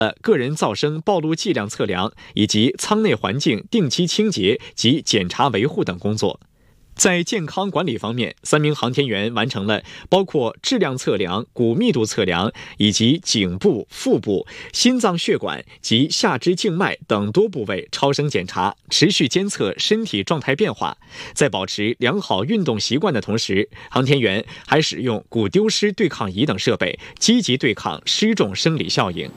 个人噪声暴露剂量测量以及舱内环境定期清洁及检查维护等工作。在健康管理方面，3名航天员完成了包括质量测量、骨密度测量以及颈部、腹部、心脏血管及下肢静脉等多部位超声检查，持续监测身体状态变化。在保持良好运动习惯的同时，航天员还使用骨丢失对抗仪等设备，积极对抗失重生理效应。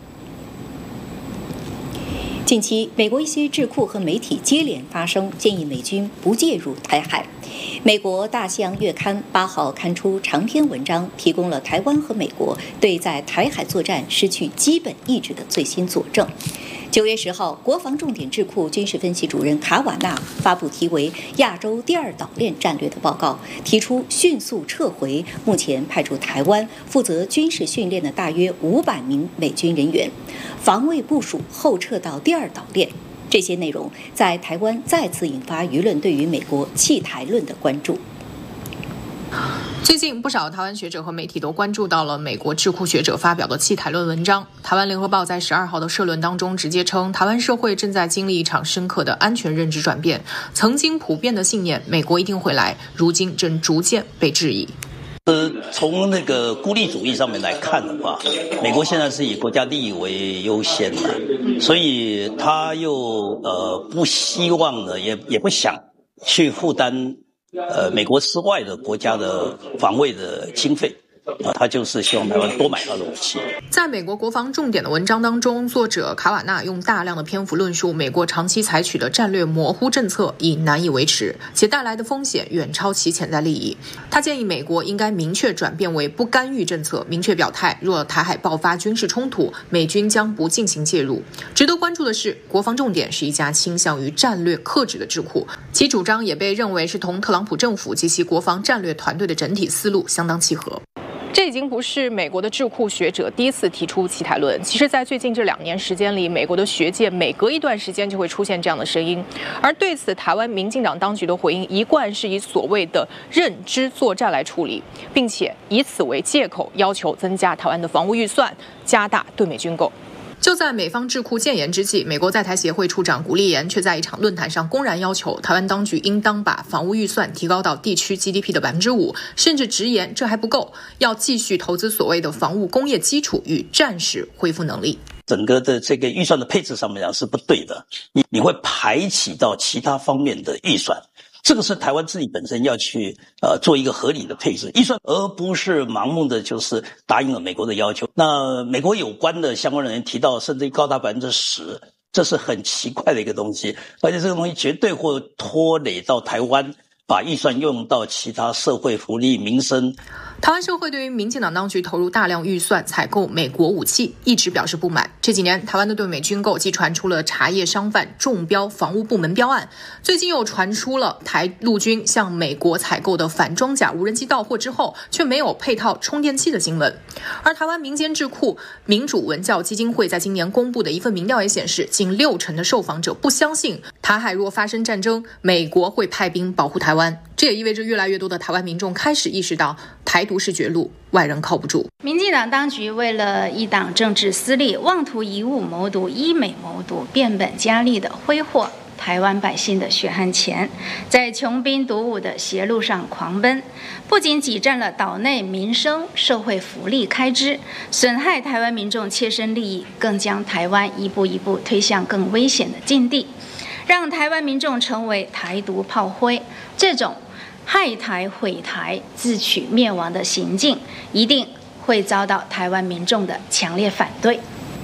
近期，美国一些智库和媒体接连发声，建议美军不介入台海。美国《大西洋月刊》8号刊出长篇文章，提供了台湾和美国对在台海作战失去基本意志的最新佐证。9月10号，国防重点智库军事分析主任卡瓦纳发布题为《亚洲第二岛链战略》的报告，提出迅速撤回目前派驻台湾负责军事训练的大约500名美军人员，防卫部署后撤到第二岛链。这些内容在台湾再次引发舆论对于美国弃台论的关注。 最近不少台湾学者和媒体都关注到了美国智库学者发表的弃台论文章。台湾联合报在12号的社论当中直接称，台湾社会正在经历一场深刻的安全认知转变，曾经普遍的信念美国一定会来，如今正逐渐被质疑。 从那个孤立主义上面来看的话，美国现在是以国家利益为优先的，所以他又不希望呢，也不想去负担美国之外的国家的防卫的经费。他就是希望台湾多买他的武器。 在美国国防重点的文章当中，作者卡瓦纳用大量的篇幅论述美国长期采取的战略模糊政策已难以维持，且带来的风险远超其潜在利益。他建议美国应该明确转变为不干预政策，明确表态，若台海爆发军事冲突，美军将不进行介入。值得关注的是，国防重点是一家倾向于战略克制的智库，其主张也被认为是同特朗普政府及其国防战略团队的整体思路相当契合。这已经不是美国的智库学者第一次提出弃台论。其实在最近这2年时间里，美国的学界每隔一段时间就会出现这样的声音，而对此台湾民进党当局的回应一贯是以所谓的认知作战来处理，并且以此为借口要求增加台湾的防务预算，加大对美军购。就在美方智库建言之际，美国在台协会处长古立言却在一场论坛上公然要求台湾当局应当把防务预算提高到地区 GDP 的5%，甚至直言这还不够，要继续投资所谓的防务工业基础与战时恢复能力。 整个的这个预算的配置上面讲是不对的，你会排挤到其他方面的预算。这个是台湾自己本身要去做一个合理的配置预算，而不是盲目的就是答应了美国的要求。那美国有关的相关人员提到，甚至高达10%，这是很奇怪的一个东西，而且这个东西绝对会拖累到台湾，把预算用到其他社会福利、民生。 台湾社会对于民进党当局投入大量预算采购美国武器一直表示不满。这几年台湾的对美军购既传出了茶叶商贩中标防务部门标案，最近又传出了台陆军向美国采购的反装甲无人机到货之后却没有配套充电器的新闻。而台湾民间智库民主文教基金会在今年公布的一份民调也显示，近60%的受访者不相信台海若发生战争，美国会派兵保护台湾。这也意味着越来越多的台湾民众开始意识到台独是绝路，外人靠不住。 民进党当局为了一党政治私利，妄图以武谋独、以美谋独，变本加厉地挥霍台湾百姓的血汗钱，在穷兵黩武的邪路上狂奔，不仅挤占了岛内民生、社会福利开支，损害台湾民众切身利益，更将台湾一步一步推向更危险的境地，让台湾民众成为台独炮灰。这种害台毁台、自取灭亡的行径，一定会遭到台湾民众的强烈反对。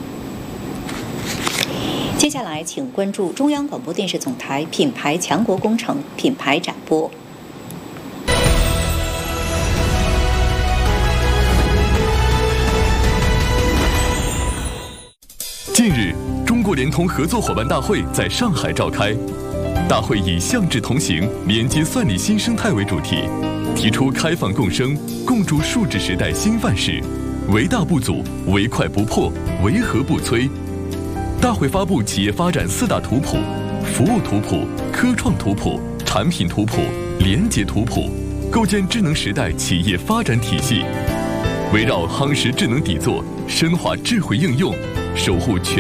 接下来，请关注中央广播电视总台品牌强国工程品牌展播。 近日，中国联通合作伙伴大会在上海召开。大会以向志同行，连接算力新生态为主题，提出开放共生，共筑数字时代新范式，唯大不阻，唯快不破，唯和不摧。大会发布企业发展4大图谱：服务图谱、科创图谱、产品图谱、联结图谱，构建智能时代企业发展体系。围绕夯实智能底座，深化智慧应用， 守护全